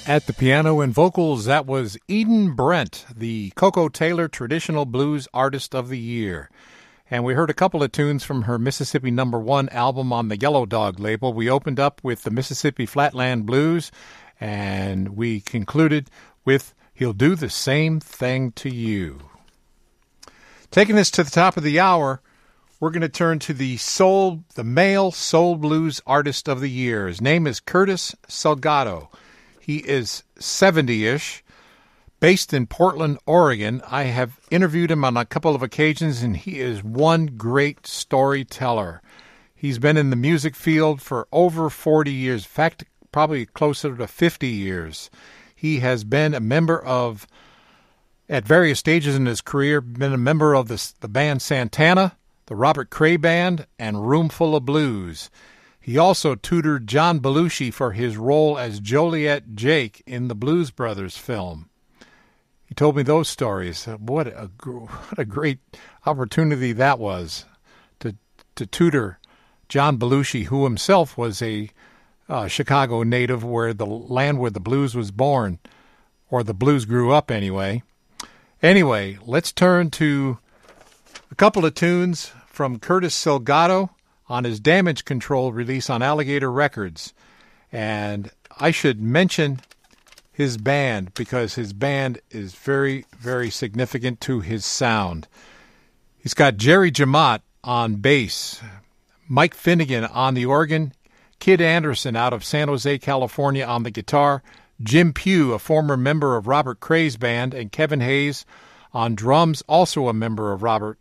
At the piano and vocals, that was Eden Brent, the Coco Taylor Traditional Blues Artist of the Year. And we heard a couple of tunes from her Mississippi #1 album on the Yellow Dog label. We opened up with the Mississippi Flatland Blues, and we concluded with He'll Do the Same Thing to You. Taking this to the top of the hour, we're going to turn to the male soul blues artist of the year. His name is Curtis Salgado. He is 70-ish, based in Portland, Oregon. I have interviewed him on a couple of occasions, and he is one great storyteller. He's been in the music field for over 40 years, in fact, probably closer to 50 years. He has been a member of, at various stages in his career, been a member of the band Santana, the Robert Cray Band, and Roomful of Blues. He also tutored John Belushi for his role as Joliet Jake in the Blues Brothers film. He told me those stories. What a great opportunity that was to tutor John Belushi, who himself was a Chicago native, where the land where the blues was born, or the blues grew up anyway. Anyway, let's turn to a couple of tunes from Curtis Salgado on his Damage Control release on Alligator Records. And I should mention his band, because his band is very, very significant to his sound. He's got Jerry Jamot on bass, Mike Finnegan on the organ, Kid Anderson out of San Jose, California on the guitar, Jim Pugh, a former member of Robert Cray's band, and Kevin Hayes on drums, also a member of Robert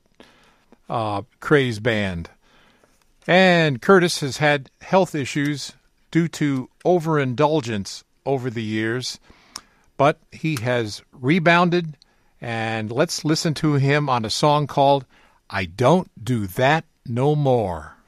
Cray's band. And Curtis has had health issues due to overindulgence over the years, but he has rebounded, and let's listen to him on a song called I Don't Do That No More.